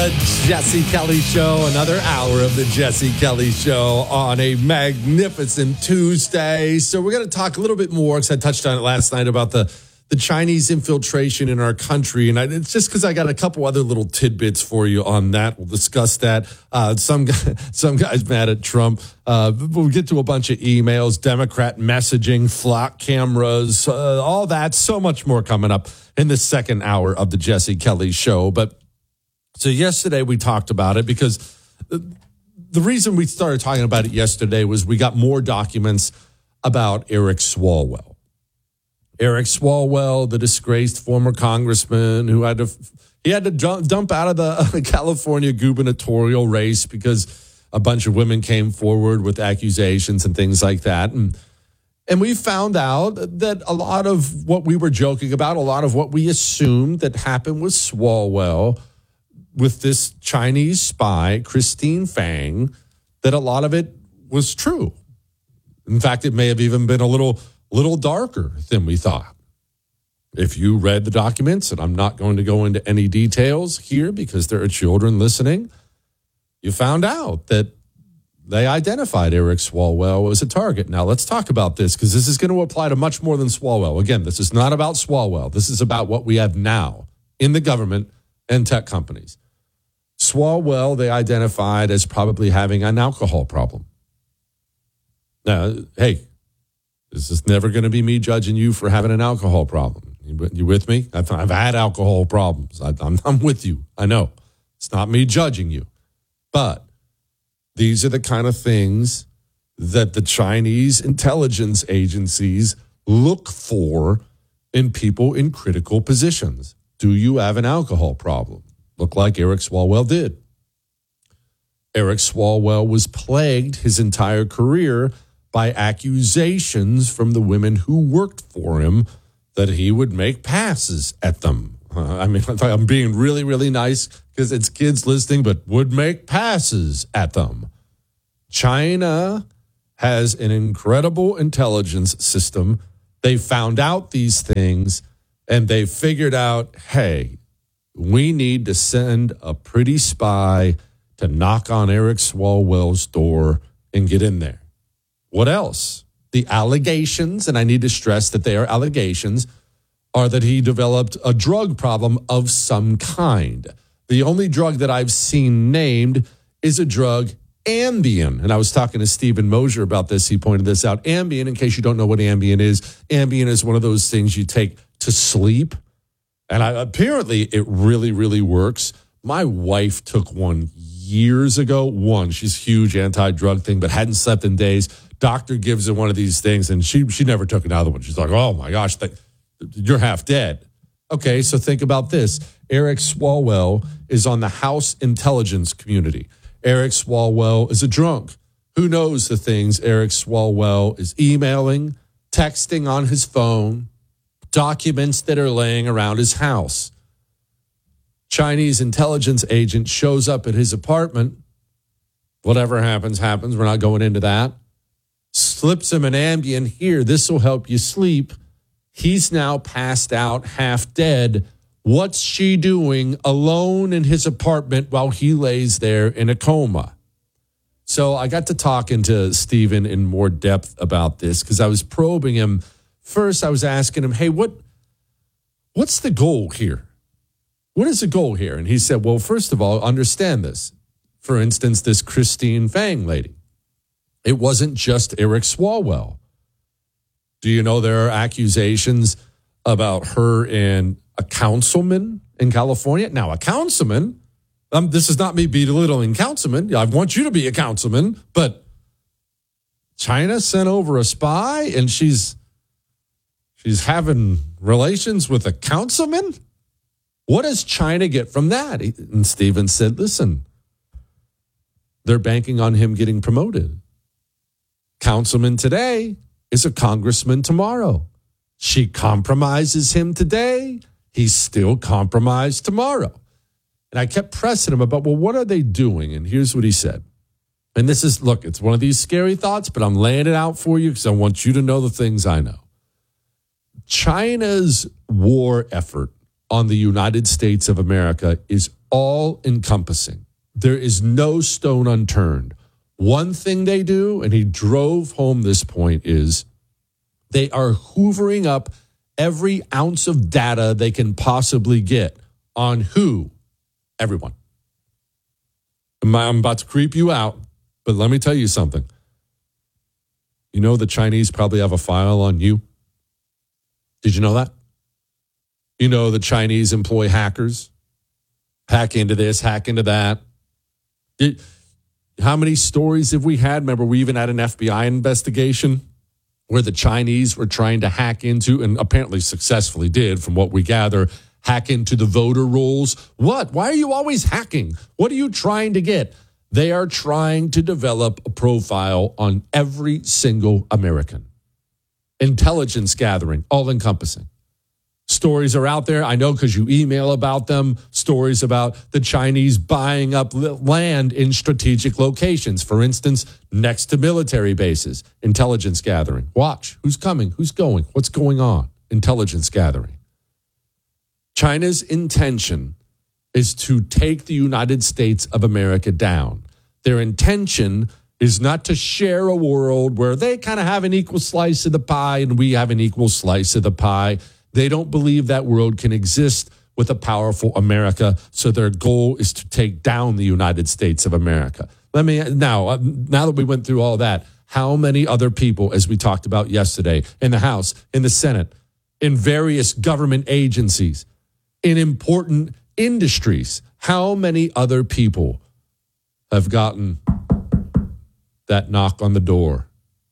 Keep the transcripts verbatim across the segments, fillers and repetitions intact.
The Jesse Kelly Show, another hour of the Jesse Kelly Show on a magnificent Tuesday. So we're going to talk a little bit more, because I touched on it last night, about the, the Chinese infiltration in our country. And I, it's just because I got a couple other little tidbits for you on that. We'll discuss that. Uh, some, guy, some guy's mad at Trump. Uh, we'll get to a bunch of emails, Democrat messaging, flock cameras, uh, all that. So much more coming up in the second hour of the Jesse Kelly Show. But So yesterday we talked about it because the reason we started talking about it yesterday was we got more documents about Eric Swalwell. Eric Swalwell, the disgraced former congressman who had to he had to dump out of the California gubernatorial race because a bunch of women came forward with accusations and things like that. And and we found out that a lot of what we were joking about, a lot of what we assumed that happened with Swalwell, with this Chinese spy, Christine Fang, that a lot of it was true. In fact, it may have even been a little, little darker than we thought. If you read the documents, and I'm not going to go into any details here because there are children listening, you found out that they identified Eric Swalwell as a target. Now, let's talk about this, because this is going to apply to much more than Swalwell. Again, this is not about Swalwell. This is about what we have now in the government and tech companies. Swalwell, they identified as probably having an alcohol problem. Now, hey, this is never going to be me judging you for having an alcohol problem. You, you with me? I've, I've had alcohol problems. I, I'm, I'm with you. I know. It's not me judging you. But these are the kind of things that the Chinese intelligence agencies look for in people in critical positions. Do you have an alcohol problem? Looked like Eric Swalwell did. Eric Swalwell was plagued his entire career by accusations from the women who worked for him that he would make passes at them. Uh, I mean, I'm being really, really nice because it's kids listening, but would make passes at them. China has an incredible intelligence system. They found out these things, and they figured out, hey, we need to send a pretty spy to knock on Eric Swalwell's door and get in there. What else? The allegations, and I need to stress that they are allegations, are that he developed a drug problem of some kind. The only drug that I've seen named is a drug, Ambien. And I was talking to Stephen Mosier about this. He pointed this out. Ambien, in case you don't know what Ambien is, Ambien is one of those things you take to sleep. And I, apparently it really, really works. My wife took one years ago. One, she's huge anti-drug thing, but hadn't slept in days. Doctor gives her one of these things, and she she never took another one. She's like, oh, my gosh, th- you're half dead. Okay, so think about this. Eric Swalwell is on the House intelligence community. Eric Swalwell is a drunk. Who knows the things Eric Swalwell is emailing, texting on his phone, documents that are laying around his house. Chinese intelligence agent shows up at his apartment. Whatever happens, happens. We're not going into that. Slips him an Ambien. Here, this will help you sleep. He's now passed out, half dead. What's she doing alone in his apartment while he lays there in a coma? So I got to talking to Stephen in more depth about this because I was probing him. First, I was asking him, hey, what, what's the goal here? What is the goal here? And he said, well, first of all, understand this. For instance, this Christine Fang lady. It wasn't just Eric Swalwell. Do you know there are accusations about her and a councilman in California? Now, a councilman, um, this is not me belittling councilman. I want you to be a councilman, but China sent over a spy and she's she's having relations with a councilman? What does China get from that? And Stephen said, listen, they're banking on him getting promoted. Councilman today is a congressman tomorrow. She compromises him today. He's still compromised tomorrow. And I kept pressing him about, well, what are they doing? And here's what he said. And this is, look, it's one of these scary thoughts, but I'm laying it out for you because I want you to know the things I know. China's war effort on the United States of America is all encompassing. There is no stone unturned. One thing they do, and he drove home this point, is they are hoovering up every ounce of data they can possibly get on who? Everyone. I'm about to creep you out, but let me tell you something. You know the Chinese probably have a file on you? Did you know that? You know the Chinese employ hackers? Hack into this, hack into that. Did, how many stories have we had? Remember, we even had an F B I investigation where the Chinese were trying to hack into, and apparently successfully did, from what we gather, hack into the voter rolls. What? Why are you always hacking? What are you trying to get? They are trying to develop a profile on every single American. Intelligence gathering, all encompassing. Stories are out there. I know because you email about them. Stories about the Chinese buying up land in strategic locations. For instance, next to military bases. Intelligence gathering. Watch. Who's coming? Who's going? What's going on? Intelligence gathering. China's intention is to take the United States of America down. Their intention is not to share a world where they kind of have an equal slice of the pie and we have an equal slice of the pie. They don't believe that world can exist with a powerful America, so their goal is to take down the United States of America. Let me now, now that we went through all that, how many other people, as we talked about yesterday, in the House, in the Senate, in various government agencies, in important industries, how many other people have gotten that knock on the door?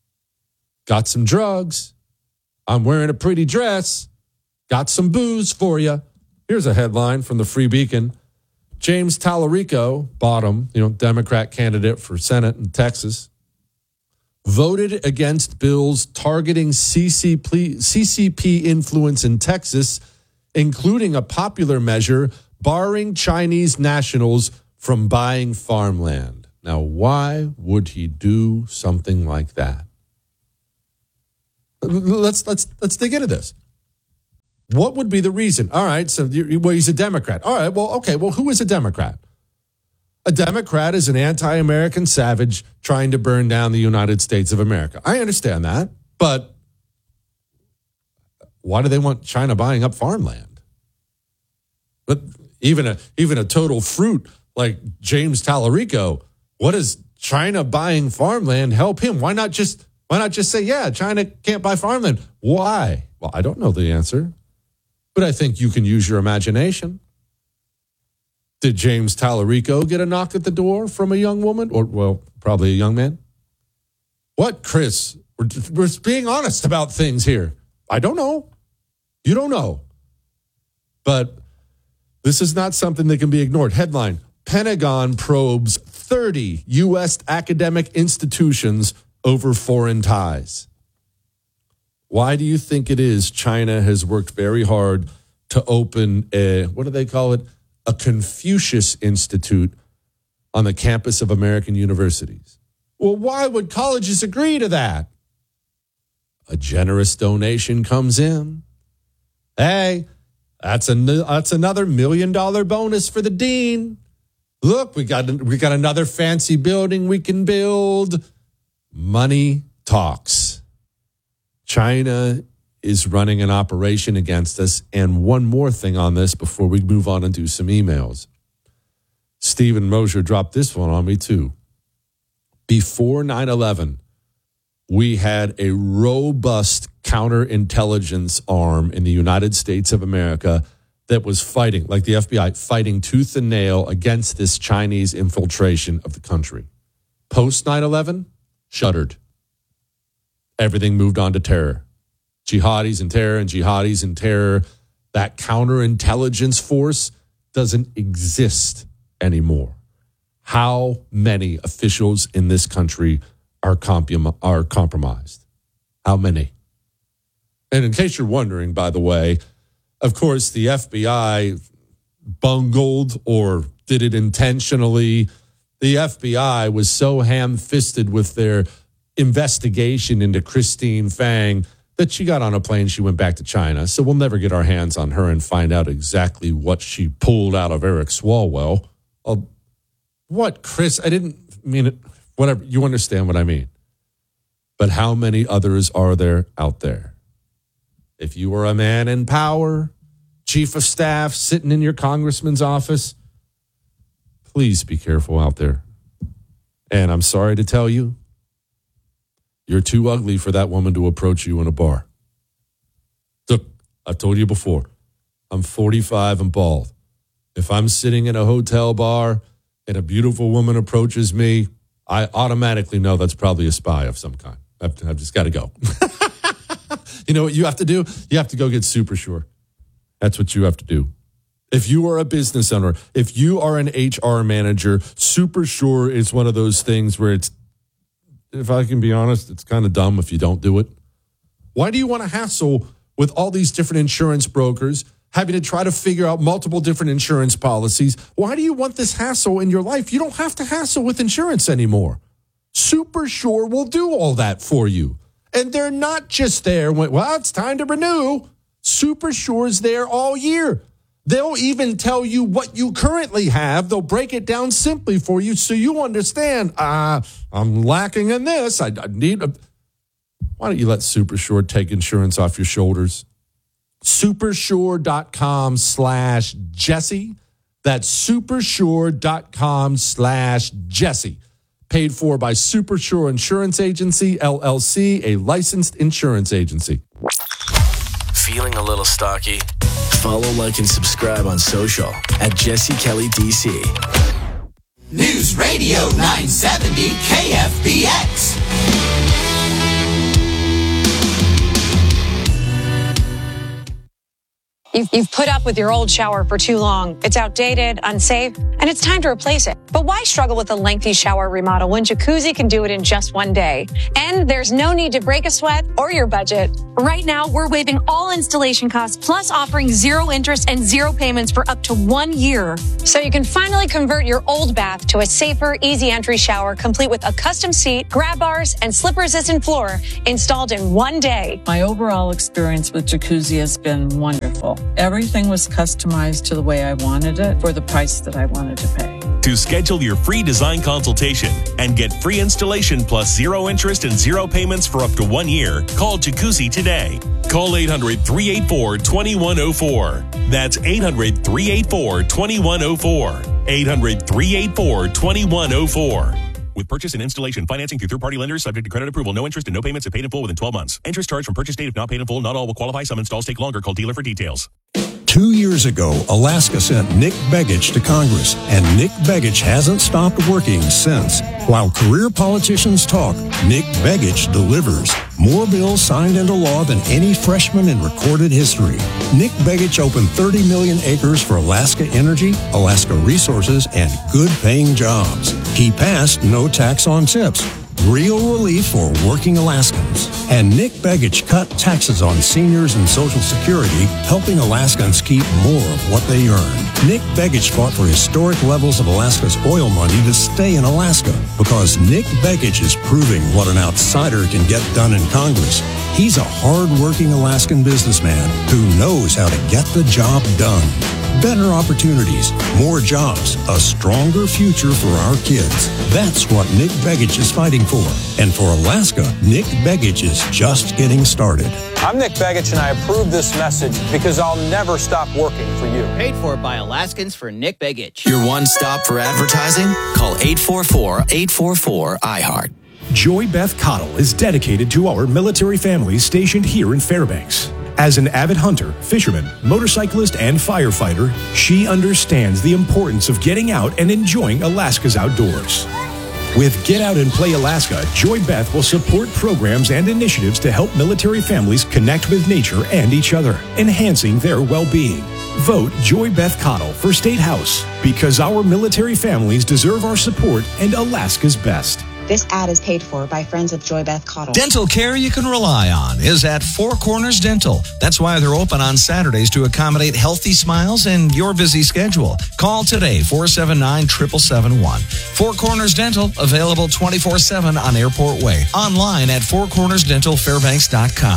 Got some drugs. I'm wearing a pretty dress. Got some booze for you. Here's a headline from the Free Beacon. James Tallarico, bottom, you know, Democrat candidate for Senate in Texas, voted against bills targeting C C P, C C P influence in Texas, including a popular measure barring Chinese nationals from buying farmland. Now, why would he do something like that? Let's let's let's dig into this. What would be the reason? All right, so you, well, he's a Democrat. All right, well, okay, well, who is a Democrat? A Democrat is an anti-American savage trying to burn down the United States of America. I understand that, but why do they want China buying up farmland? But even a even a total fruit like James Tallarico, what does China buying farmland help him? Why not just why not just say, yeah, China can't buy farmland? Why? Well, I don't know the answer, but I think you can use your imagination. Did James Tallarico get a knock at the door from a young woman? Or, well, probably a young man? What, Chris? We're, we're being honest about things here. I don't know. You don't know. But this is not something that can be ignored. Headline, Pentagon probes thirty U S academic institutions over foreign ties. Why do you think it is China has worked very hard to open a, what do they call it? A Confucius Institute on the campus of American universities? Well, why would colleges agree to that? A generous donation comes in. Hey, that's a that's another million dollar bonus for the dean. Look, we got we got another fancy building we can build. Money talks. China is running an operation against us. And one more thing on this before we move on and do some emails. Stephen Mosher dropped this one on me too. Before nine eleven, we had a robust counterintelligence arm in the United States of America that was fighting, like the F B I, fighting tooth and nail against this Chinese infiltration of the country. Post nine eleven, shuttered. Everything moved on to terror. Jihadis and terror and jihadis and terror. That counterintelligence force doesn't exist anymore. How many officials in this country are, comprom- are compromised? How many? And in case you're wondering, by the way, of course, the F B I bungled or did it intentionally. The F B I was so ham-fisted with their investigation into Christine Fang that she got on a plane, she went back to China. So we'll never get our hands on her and find out exactly what she pulled out of Eric Swalwell. Uh, what, Chris? I didn't mean it. Whatever. You understand what I mean. But how many others are there out there? If you are a man in power, chief of staff, sitting in your congressman's office, please be careful out there. And I'm sorry to tell you, you're too ugly for that woman to approach you in a bar. Look, I've told you before, I'm forty-five and bald. If I'm sitting in a hotel bar and a beautiful woman approaches me, I automatically know that's probably a spy of some kind. I've, I've just got to go. You know what you have to do? You have to go get Super Sure. That's what you have to do. If you are a business owner, if you are an H R manager, Super Sure is one of those things where it's, if I can be honest, it's kind of dumb if you don't do it. Why do you want to hassle with all these different insurance brokers, having to try to figure out multiple different insurance policies? Why do you want this hassle in your life? You don't have to hassle with insurance anymore. Super Sure will do all that for you. And they're not just there when, well, it's time to renew. Super Sure is there all year. They'll even tell you what you currently have. They'll break it down simply for you so you understand, uh, I'm lacking in this. I, I need a... Why don't you let Super Sure take insurance off your shoulders? Supersure.com slash Jesse. That's supersure.com slash Jesse. Paid for by Super Sure Insurance Agency, L L C, a licensed insurance agency. Feeling a little stocky? Follow, like, and subscribe on social at Jesse Kelly D C. News Radio nine seventy K F B X. You've, you've put up with your old shower for too long. It's outdated, unsafe, and it's time to replace it. But why struggle with a lengthy shower remodel when Jacuzzi can do it in just one day? And there's no need to break a sweat or your budget. Right now, we're waiving all installation costs, plus offering zero interest and zero payments for up to one year. So you can finally convert your old bath to a safer, easy entry shower, complete with a custom seat, grab bars, and slip-resistant floor installed in one day. My overall experience with Jacuzzi has been wonderful. Everything was customized to the way I wanted it for the price that I wanted to pay. To schedule your free design consultation and get free installation plus zero interest and zero payments for up to one year, call Jacuzzi today. Call eight hundred, three eight four, two one zero four. That's eight hundred, three eight four, two one zero four. eight hundred, three eight four, two one zero four. With purchase and installation financing through third-party lenders subject to credit approval. No interest and no payments if paid in full within twelve months. Interest charged from purchase date if not paid in full. Not all will qualify. Some installs take longer. Call dealer for details. Two years ago, Alaska sent Nick Begich to Congress, and Nick Begich hasn't stopped working since. While career politicians talk, Nick Begich delivers. More bills signed into law than any freshman in recorded history. Nick Begich opened thirty million acres for Alaska Energy, Alaska Resources, and good-paying jobs. He passed no tax on tips. Real relief for working Alaskans. And Nick Begich cut taxes on seniors and Social Security, helping Alaskans keep more of what they earn. Nick Begich fought for historic levels of Alaska's oil money to stay in Alaska because Nick Begich is proving what an outsider can get done in Congress. He's a hard-working Alaskan businessman who knows how to get the job done. Better opportunities, more jobs, a stronger future for our kids. That's what Nick Begich is fighting for. And for Alaska, Nick Begich is just getting started. I'm Nick Begich, and I approve this message because I'll never stop working for you. Paid for by Alaskans for Nick Begich. Your one stop for advertising? Call eight four four, eight four four, I heart. Joy Beth Cottle is dedicated to our military families stationed here in Fairbanks. As an avid hunter, fisherman, motorcyclist, and firefighter, she understands the importance of getting out and enjoying Alaska's outdoors. With Get Out and Play Alaska, Joy Beth will support programs and initiatives to help military families connect with nature and each other, enhancing their well-being. Vote Joy Beth Cottle for State House, because our military families deserve our support and Alaska's best. This ad is paid for by Friends of Joy Beth Cottle. Dental care you can rely on is at Four Corners Dental. That's why they're open on Saturdays to accommodate healthy smiles and your busy schedule. Call today, four seven nine, seven seven seven one. Four Corners Dental, available twenty-four seven on Airport Way. Online at four corners dental fairbanks dot com.